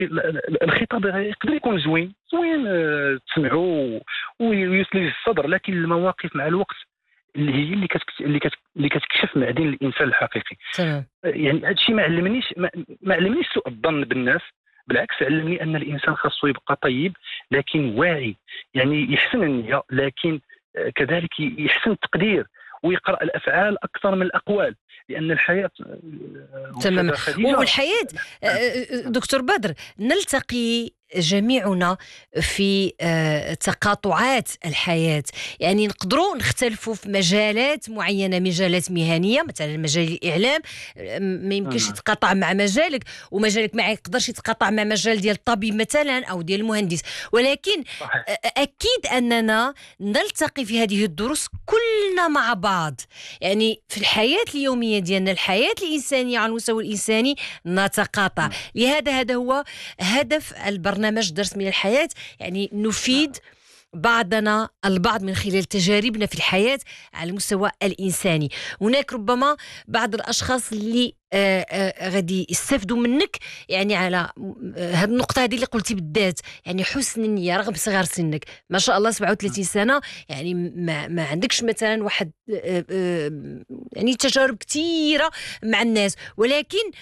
الخطاب يقدر يكون زوين تسمعوا ويسلي الصدر، لكن المواقف مع الوقت اللي هي اللي كتكشف معدن الانسان الحقيقي. تمام. يعني هذا الشيء ما علمنيش سوء الظن بالناس، بالعكس علمني ان الانسان خاصو يبقى طيب لكن واعي، يعني يحسن النية لكن كذلك يحسن التقدير، ويقرأ الافعال اكثر من الاقوال، لان الحياه تمام. والحياة دكتور بدر، نلتقي جميعنا في تقاطعات الحياة، يعني نقدروا نختلفوا في مجالات معينة، مجالات مهنية مثلا مجال الإعلام ما يمكنش يتقاطع مع مجالك، ومجالك ما يقدرش يتقاطع مع مجال ديال الطبيب مثلا أو ديال المهندس، ولكن أكيد أننا نلتقي في هذه الدروس كلنا مع بعض، يعني في الحياة اليومية ديالنا، الحياة الإنسانية على المستوى الإنساني نتقاطع. لهذا هذا هو هدف البرنامج درس من الحياة، يعني نفيد بعضنا البعض من خلال تجاربنا في الحياة على المستوى الإنساني. هناك ربما بعض الأشخاص اللي غادي يستفدوا منك يعني على هذه النقطة هذه اللي قلتي بالذات، يعني حسن النية رغم صغار سنك، ما شاء الله 37 سنة، يعني ما عندكش مثلا واحد يعني تجارب كثيرة مع الناس، ولكن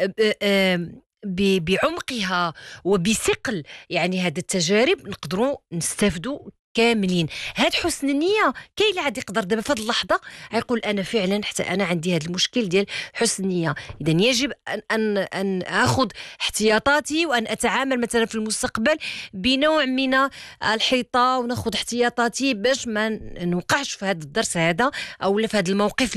بعمقها وبثقل يعني هذه التجارب نقدروا نستفدوا كاملين. هاد حسن النية كاين اللي عاد يقدر دابا في هذه اللحظة يقول أنا فعلا حتى أنا عندي هذا المشكل ديال حسن النية، إذا يجب أن أخذ احتياطاتي وأن أتعامل مثلا في المستقبل بنوع من الحيطة، ونأخذ احتياطاتي باش ما نوقعش في هذا الدرس هذا أو في هذا الموقف